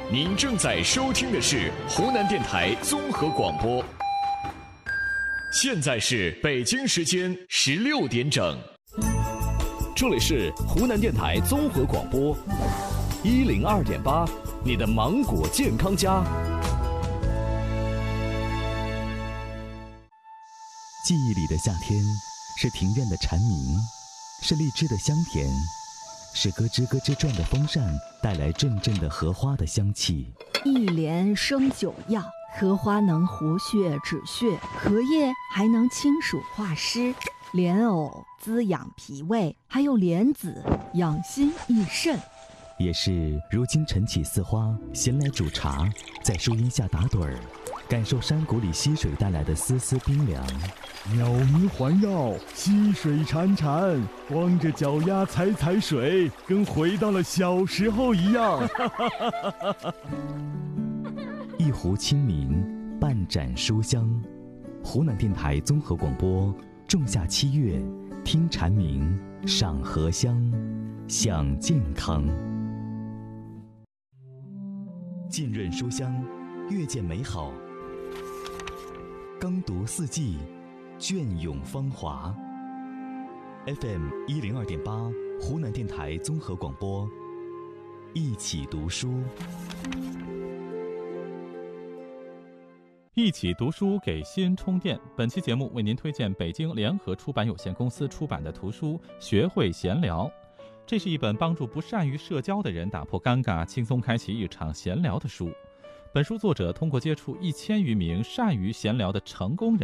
您正在收听的是湖南电台综合广播，现在是北京时间16点整， 这里是湖南电台综合广播102.8，你的芒果健康家。 记忆里的夏天，是庭院的蝉鸣，是荔枝的香甜，是咯吱咯吱转的风扇带来阵阵的荷花的香气。 一莲生9药，荷花能活血止血，荷叶还能清暑化湿，莲藕滋养脾胃，还有莲子养心益肾。 也是如今晨起似花，闲来煮茶，在树荫下打盹儿，感受山谷里溪水带来的丝丝冰凉。 鸟鸣环绕，溪水潺潺，光着脚丫踩踩水，跟回到了小时候一样。 一壶清明，半盏书香。湖南电台综合广播，仲夏7月，听蝉鸣，赏荷香，享健康。浸润书香，阅见美好。耕读四季，隽永芳华。FM 102.8，湖南电台综合广播，一起读书。 一起读书给心充电。本期节目为您推荐北京联合出版有限公司出版的图书《学会闲聊》。这是一本帮助不善于社交的人打破尴尬，轻松开启一场闲聊的书。本书作者通过接触1000余名善于闲聊的成功人